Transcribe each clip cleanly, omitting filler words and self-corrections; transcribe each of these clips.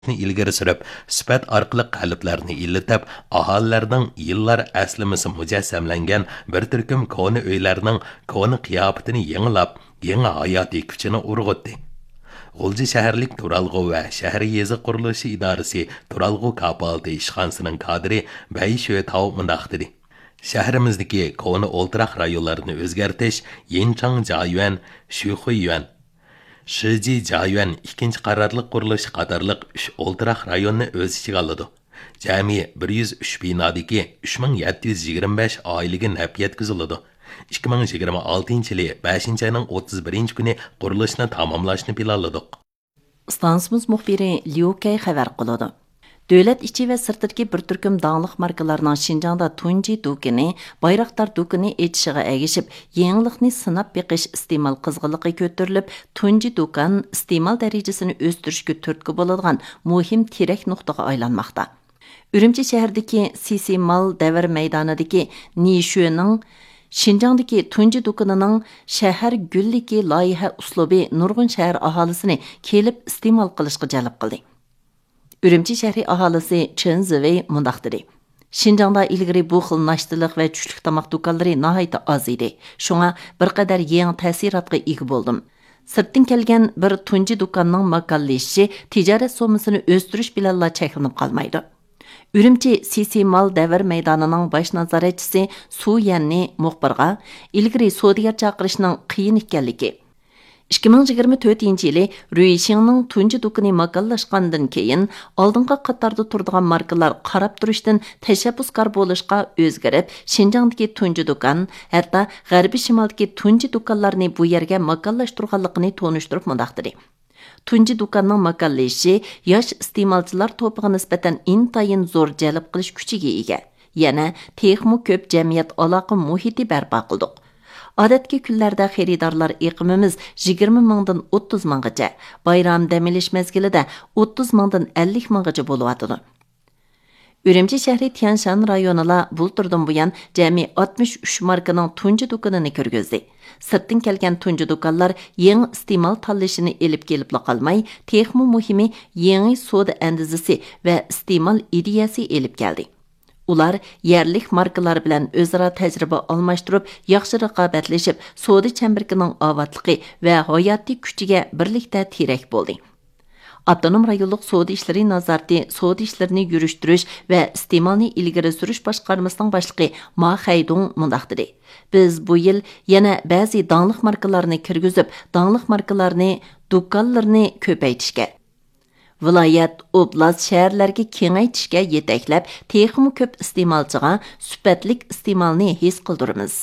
ilgari surib, sifat orqali qalblarni illatib, aholilarning yillar aslimasi mujassamlangan bir turkum koni uylarning koni qiyofatini yangilab, yangi hayotiy kuchini urg'utdi. G'ulji shaharlik Turalg'u va shahar yezi qurilishi idorasi Turalg'u kapalati ishxonasining kadri Bayshu Tav mundaq dedi. Shahrimizdagi koni o'ltiraq rayonlarini o'zgartirish Yinchang Jayuan, Shuxuyuan, Shiji Jayuan ikkinchi qarorliq qurilish qatorliq 3 o'ltiraq rayonni o'z ichiga oladi. Jami 103 binodagi 3725 oilaga naf yetkaziladi. 2026 yili 5 ayning 31 kuni qurilishni tamomlashni planladik. Stansimiz muxbiri Liu Kay xabar qiladi. Dövlət içi və sırtdakı bir türküm dağlıq markalarının Şinjanda Tunji dükünü, Bayraktar dükünü etişiğe əgişib, yenilikni sınab beqiş istimal qızğılıqı kötürülüb, Tunji dükkan istimal dərəcəsini östürüşkü törtkü boladigan muhim tirək nöqtəyə aylanmaqda. Ürümçi şəhərdəki Sisi Mal Dəvr meydanındakı Nishu'nun Şinjandakı Tunji dükkanının şəhər gülliki layihə uslubi nurgun şəhər ahalisini kelib istimal qilishqa jalb qildi. Ürümçi şəhəri ahalisi Chen Zivey mundaq dedi. Şinjanda ilgiri bu xil naştılıq və çüşlük tamaq dükkanları nəhayət az idi. Şuna bir qədər yeni təsiratqa ega boldum. Sırtdan kelgan bir Tunji dükkanının makalləşi ticaret somusunu östürüş bilanla çəklinib qalmaydı. Ürümçi Sisi Mal Dəvr meydanının baş nazaretçisi Su Yanni muxbirga ilgiri sodigar çaqırışının qiyin ekanligi 2024 yılı Rüyişingning Tunji dükkanı makallaşqandan keyin oldingi qatorda turadigan markalar qarab turishdan tashabbuskor bo'lishga o'zgarib, Şinjandagi Tunji dükkan, hatto G'arbiy shimoldagi Tunji dükkanlarni bu yerga makallashtirganligini tonishtirib mundaq dedi. Tunji dükkanning makallashi yosh iste'molchilar to'piga nisbatan intayin zo'r jalb qilish kuchiga ega. Yana texmo ko'p jamiyat aloqa muhiti barpo qildik. Odatki kunlarda xaridorlar iqimimiz 20 mingdan 30 minggacha, bayram damilish mezgilida 30 mingdan 50 minggacha bo'layotdi. Ürümçi şəhri Tianshan rayonida bulturdan buyan jami 63 markaning Tunji dükkanını ko'rgizdi. Sirtdan kelgan Tunji dükkanlar yangi iste'mol tanlashini elib kelib qolmay, texmo muhimi yangi soda andizasi va iste'mol ideyasi elib keldi. Ular yerlik markalar bilan o'zaro tajriba almashtirib, yaxshi raqobatlashib, soda chamberkining ovatligi va hayotiy kuchiga birlikda terak bo'ldi. Avtonom rayonluq soda ishlari nazorati, soda ishlarini yurishtirish va iste'molni ilgari surish boshqarmasining boshlig'i Ma Haydong mundaq dedi. Biz bu yil yana ba'zi danglik markalarni kirgizib, danglik markalarni do'konlarni ko'paytirishga viloyat, oblast shaharlarga kengaytirishga yetaklab, texmo ko'p iste'molchiga sifatlik iste'molni his qildiramiz.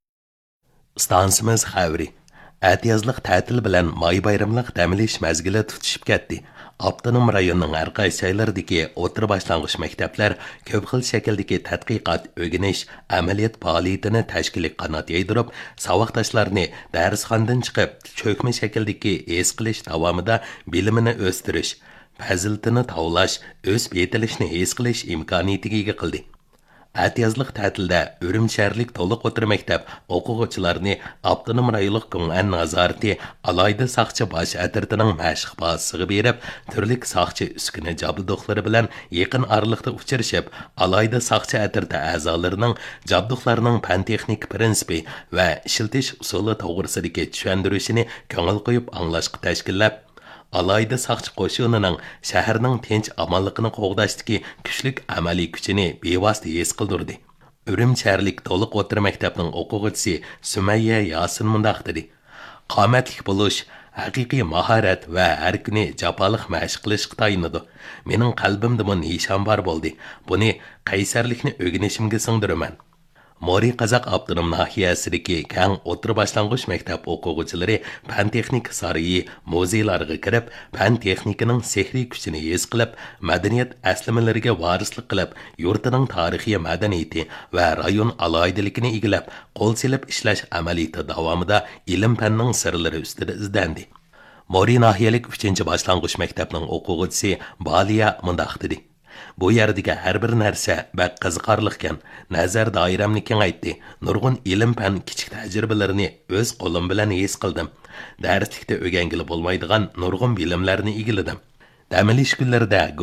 Stansimiz xavri. Atiyazliq ta'til bilan may bayramliq damilish mazgili tutishib ketdi. Avtonom rayonning har qaysi joylaridagi o'rta boshlang'ich maktablar ko'p xil shakldagi tadqiqot, o'rganish, amaliyot faoliyatini tashkiliy qanot yaydirib, saboqdoshlarni darsxonadan chiqib, cho'kma shakldagi his qilish davomida bilimini o'stirish, fazilatini tavlash, o'z yetilishni his qilish imkoniyatiga ega qildi. Atiyazliq ta'tilda Ürüm shaharlik to'liq o'tir maktab o'quvchilarini avtonom rayonlik ko'ng'an nazorati alayda saqchi bosh atirtining mashq bosiga berib, turli saqchi uskuna jabduqlari bilan yaqin oraliqda uchrashib, alayda saqchi atirti a'zolarining jabduqlarining fan texnik prinsipi va ishiltish usuli to'g'risidagi tushuntirishini ko'ngil qo'yib anglashga tashkillab, alayda saqchi qo'shinining shaharning tinch amonligini qo'g'dashdagi kuchlik amaliy kuchini bevosita his qildirdi. Ürüm shaharlik to'liq o'tir maktabning o'quvchisi Sumayya Yasin mundaq dedi. Qomatlik bo'lish haqiqiy mahorat va har kuni jafoliq mashq qilishga tayinadi. Mening qalbimda bu nishon bor bo'ldi. Buni qaysarlikni o'rganishimga singdiraman. Mori Qazaq Avtonom nahiyasidagi keng o'tir boshlang'ich maktab o'quvchilari fan texnik sarayi, muzeylarga kirib, fan texnikining sehriy kuchini his qilib, madaniyat aslamalariga varislik qilib, yurtining tarixiy madaniyati va rayon aloyidaligini egilib, qo'l silib ishlash amaliyoti davomida ilm-fanning sirlari ustida izlandi. Mori nahiyalik 3-boshlang'ich maktabning o'quvchisi Baliya mundaq dedi. Bu yerdagi har bir narsa bak qiziqarliqkan, nazar doiramni kengaytdi. Nurg'un ilm-fan kichik tajribalarini o'z qo'lim bilan his qildim. Darslikda o'rgangili bo'lmaydigan nurg'un bilimlarni egilladim. dam olish kunlarida